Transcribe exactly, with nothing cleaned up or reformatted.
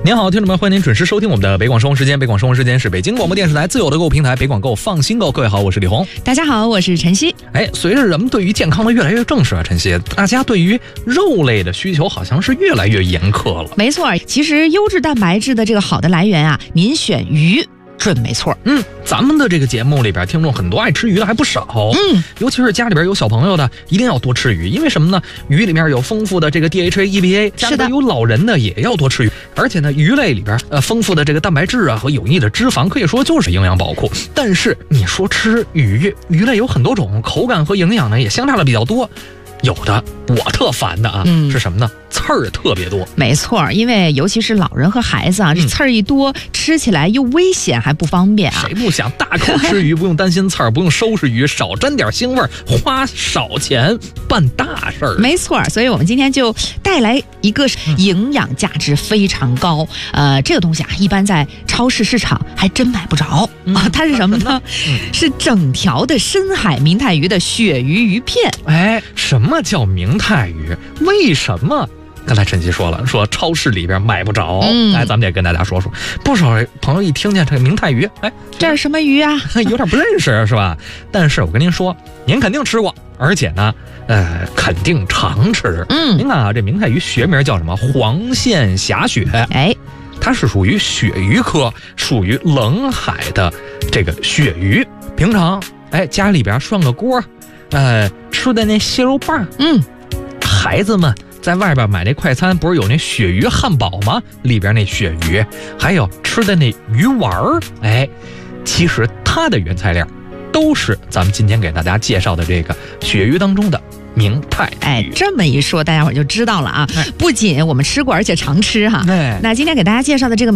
您好，听众们，欢迎您准时收听我们的北广生活时间。北广生活时间是北京广播电视台自有的购物平台北广购放心购。各位好，我是李红。 大家好，我是晨曦。 哎，随着人们对于健康的越来越重视啊，晨曦，大家对于肉类的需求好像是越来越严苛了。 没错，其实优质蛋白质的这个好的来源啊，您选鱼准没错。 嗯，咱们的这个节目里边，听众很多爱吃鱼的还不少。 嗯， 尤其是家里边有小朋友的，一定要多吃鱼，因为什么呢？鱼里面有丰富的这个 D H A E P A， 家里边有老人的也要多吃鱼。而且呢，鱼类里边呃丰富的这个蛋白质啊和有益的脂肪，可以说就是营养宝库。但是你说吃鱼，鱼类有很多种，口感和营养呢也相差的比较多。有的我特烦的啊，嗯、是什么呢？刺儿特别多。 没错，因为尤其是老人和孩子啊，这刺儿一多，吃起来又危险还不方便啊。 谁不想大口吃鱼，不用担心刺儿，不用收拾鱼，少沾点腥味儿，花少钱办大事儿。 没错，所以我们今天就带来一个营养价值非常高，嗯、呃，这个东西啊，一般在超市市场还真买不着、嗯、啊。它是什么呢？嗯、是整条的深海明太鱼的鳕鱼鱼片。 哎，什么？什么叫明太鱼？为什么？刚才晨曦说了，说超市里边买不着。嗯，哎，咱们也跟大家说说。不少朋友一听见这个明太鱼，哎， 这是什么鱼啊？ 有点不认识，是吧？但是我跟您说，您肯定吃过，而且呢，呃，肯定常吃。嗯，您看啊，这明太鱼学名叫什么？黄线霞鳕。 哎， 它是属于鳕鱼科，属于冷海的这个鳕鱼。平常，哎，家里边涮个锅。呃，吃的那蟹肉棒， 嗯， 孩子们在外边买那快餐，不是有那鳕鱼汉堡吗？里边那鳕鱼，还有吃的那鱼丸儿，哎，其实它的原材料都是咱们今天给大家介绍的这个鳕鱼当中的明太鱼。 哎，这么一说，大家伙就知道了啊！哎、不仅我们吃过，而且常吃哈。 哎、 那今天给大家介绍的这个。